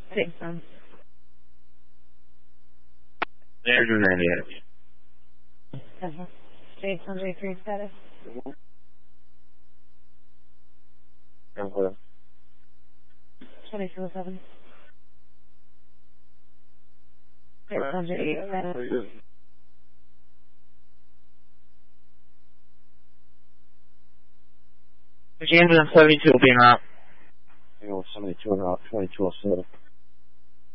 Thanks, son. There's your 98. States on J3 status. I'm clear. 2207. States on J8 status. James and 72 will be out. 72 and out, 2207.